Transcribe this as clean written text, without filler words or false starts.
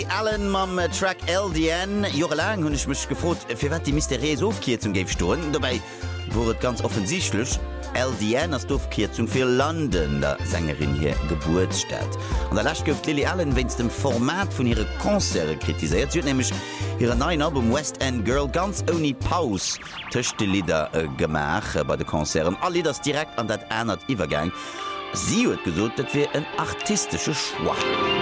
Allen mam Track LDN Jorelang hunn ich mech gefrot fir wat die mysteries Aufkierzung geif stoen. Dabei wurdet ganz offensichtlich LDN als Aufkierzung fir London der Sängerin hier Geburtsstadt. An der Lasch gouft Lily Allen wenns dem Format vun ihre Konzerte kritisiert. Sie nämlich ihre neuen Album West End Girl ganz ohne Pause töchte Lieder gemach bei de Konzern. All Lieder direkt an dat Änert Iwergang. Sie huet gesot, dat wir ein artistische Schwach.